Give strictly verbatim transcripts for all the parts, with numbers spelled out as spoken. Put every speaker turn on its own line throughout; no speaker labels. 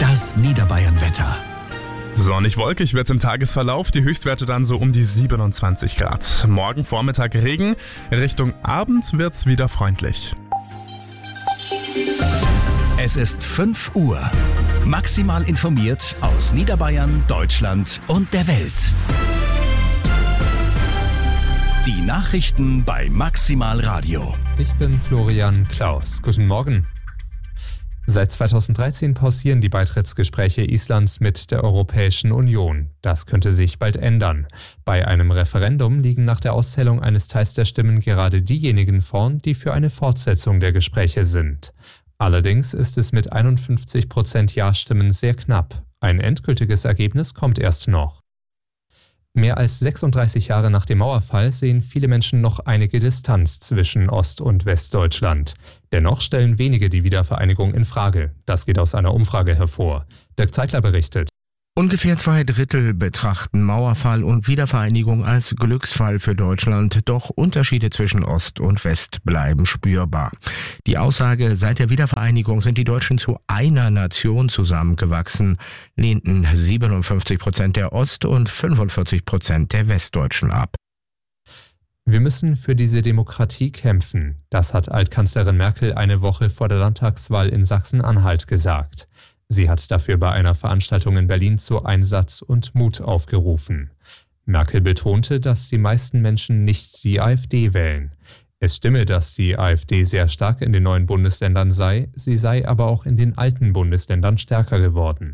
Das Niederbayern-Wetter.
Sonnig wolkig wird's im Tagesverlauf, die Höchstwerte dann so um die siebenundzwanzig Grad. Morgen Vormittag Regen, Richtung Abend wird's wieder freundlich.
Es ist fünf Uhr. Maximal informiert aus Niederbayern, Deutschland und der Welt. Die Nachrichten bei Maximal Radio.
Ich bin Florian Klaus. Guten Morgen. Seit zweitausenddreizehn pausieren die Beitrittsgespräche Islands mit der Europäischen Union. Das könnte sich bald ändern. Bei einem Referendum liegen nach der Auszählung eines Teils der Stimmen gerade diejenigen vorn, die für eine Fortsetzung der Gespräche sind. Allerdings ist es mit einundfünfzig Prozent Ja-Stimmen sehr knapp. Ein endgültiges Ergebnis kommt erst noch. Mehr als sechsunddreißig Jahre nach dem Mauerfall sehen viele Menschen noch einige Distanz zwischen Ost- und Westdeutschland. Dennoch stellen wenige die Wiedervereinigung in Frage. Das geht aus einer Umfrage hervor. Dirk Zeitler berichtet.
Ungefähr zwei Drittel betrachten Mauerfall und Wiedervereinigung als Glücksfall für Deutschland, doch Unterschiede zwischen Ost und West bleiben spürbar. Die Aussage, seit der Wiedervereinigung sind die Deutschen zu einer Nation zusammengewachsen, lehnten siebenundfünfzig Prozent der Ost- und fünfundvierzig Prozent der Westdeutschen ab.
Wir müssen für diese Demokratie kämpfen. Das hat Altkanzlerin Merkel eine Woche vor der Landtagswahl in Sachsen-Anhalt gesagt. Sie hat dafür bei einer Veranstaltung in Berlin zu Einsatz und Mut aufgerufen. Merkel betonte, dass die meisten Menschen nicht die AfD wählen. Es stimme, dass die AfD sehr stark in den neuen Bundesländern sei, sie sei aber auch in den alten Bundesländern stärker geworden.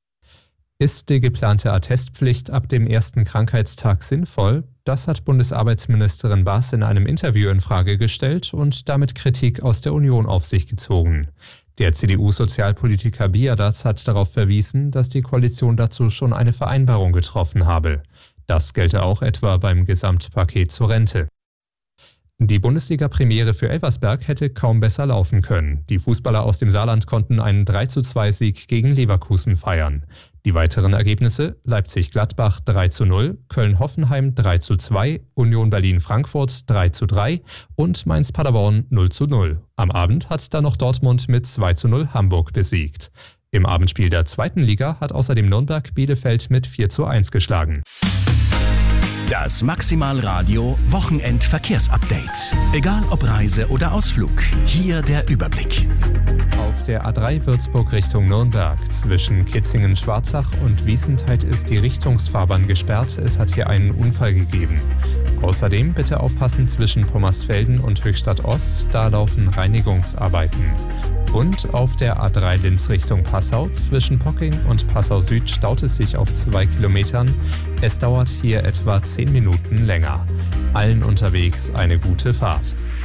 Ist die geplante Attestpflicht ab dem ersten Krankheitstag sinnvoll? Das hat Bundesarbeitsministerin Baas in einem Interview in Frage gestellt und damit Kritik aus der Union auf sich gezogen. Der C D U-Sozialpolitiker Biadatz hat darauf verwiesen, dass die Koalition dazu schon eine Vereinbarung getroffen habe. Das gelte auch etwa beim Gesamtpaket zur Rente. Die Bundesliga-Premiere für Elversberg hätte kaum besser laufen können. Die Fußballer aus dem Saarland konnten einen drei zu zwei Sieg gegen Leverkusen feiern. Die weiteren Ergebnisse: Leipzig-Gladbach drei zu null, Köln-Hoffenheim drei zu zwei, Union Berlin-Frankfurt drei zu drei und Mainz-Paderborn null zu null. Am Abend hat dann noch Dortmund mit zwei zu null Hamburg besiegt. Im Abendspiel der zweiten Liga hat außerdem Nürnberg Bielefeld mit vier zu eins geschlagen.
Das Maximal Radio Wochenend-Verkehrsupdate. Egal ob Reise oder Ausflug, hier der Überblick.
Auf der A drei Würzburg Richtung Nürnberg zwischen Kitzingen-Schwarzach und Wiesentheit ist die Richtungsfahrbahn gesperrt. Es hat hier einen Unfall gegeben. Außerdem bitte aufpassen zwischen Pommersfelden und Höchstadt Ost, da laufen Reinigungsarbeiten. Und auf der A drei Linz Richtung Passau zwischen Pocking und Passau Süd staut es sich auf zwei Kilometern. Es dauert hier etwa zehn Minuten länger. Allen unterwegs eine gute Fahrt.